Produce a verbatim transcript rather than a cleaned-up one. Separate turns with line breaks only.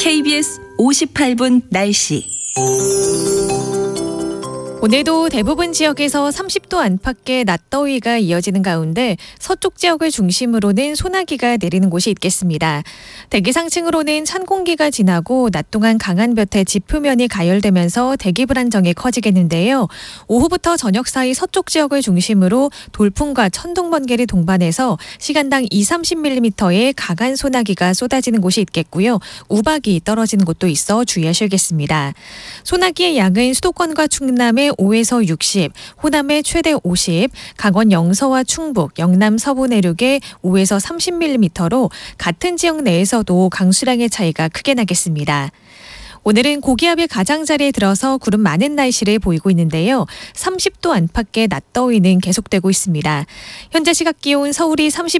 케이비에스 오십팔 분 날씨.
오늘도 대부분 지역에서 삼십 도 안팎의 낮더위가 이어지는 가운데 서쪽 지역을 중심으로는 소나기가 내리는 곳이 있겠습니다. 대기 상층으로는 찬 공기가 지나고 낮 동안 강한 볕에 지표면이 가열되면서 대기 불안정이 커지겠는데요. 오후부터 저녁 사이 서쪽 지역을 중심으로 돌풍과 천둥 번개를 동반해서 시간당 이삼십 밀리미터의 강한 소나기가 쏟아지는 곳이 있겠고요. 우박이 떨어지는 곳도 있어 주의하셔야겠습니다. 소나기의 양은 수도권과 충남의 오에서 육십, 호남의 최대 오십, 강원 영서와 충북, 영남 서부 내륙의 오에서 삼십 밀리미터로 같은 지역 내에서도 강수량의 차이가 크게 나겠습니다. 오늘은 고기압이 가장자리에 들어서 구름 많은 날씨를 보이고 있는데요. 삼십 도 안팎의 낮더위는 계속되고 있습니다. 현재 시각 기온 서울이 삼십